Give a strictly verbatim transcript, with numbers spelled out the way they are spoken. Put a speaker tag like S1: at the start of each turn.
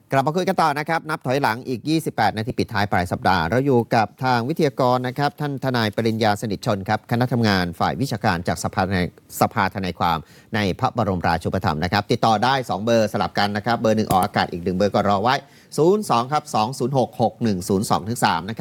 S1: กลับมาคุยกันต่อนะครับนับถอยหลังอีกยี่สิบแปดนาทีปิดท้ายปลายสัปดาห์เราอยู่กับทางวิทยากรนะครับท่านทนายปริญญาสนิทชนครับคณะทำงานฝ่ายวิชาการจากสภาสภาทนายความในพระบรมราชูปถัมภ์นะครับติดต่อได้สองเบอร์สลับกันนะครับเบอร์หนึ่งออกอากาศอีกหนึ่งเบอร์ก็รอไว้ศูนย์ สอง ครับ สอง ศูนย์ หก หก หนึ่ง ศูนย์ สอง สามนะครับ